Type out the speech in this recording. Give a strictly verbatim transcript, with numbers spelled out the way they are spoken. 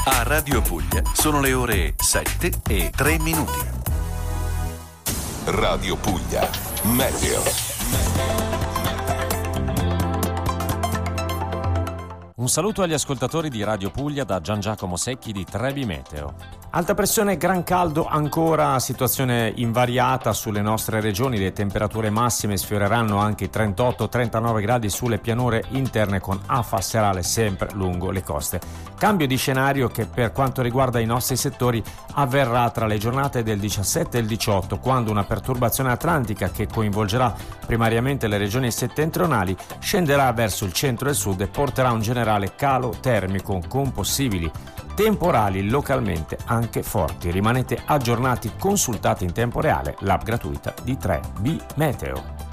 A Radio Puglia sono le ore sette e tre minuti. Radio Puglia, Meteo. Un saluto agli ascoltatori di Radio Puglia da Gian Giacomo Secchi di Trebi Meteo. Alta pressione, gran caldo ancora, situazione invariata sulle nostre regioni. Le temperature massime sfioreranno anche i trentotto trentanove gradi sulle pianure interne, con afa serale sempre lungo le coste. Cambio di scenario che per quanto riguarda i nostri settori avverrà tra le giornate del diciassette e il diciotto, quando una perturbazione atlantica che coinvolgerà primariamente le regioni settentrionali scenderà verso il centro e il sud e porterà un generale calo termico con possibili temporali localmente anche forti. Rimanete aggiornati, consultate in tempo reale l'app gratuita di tre B Meteo.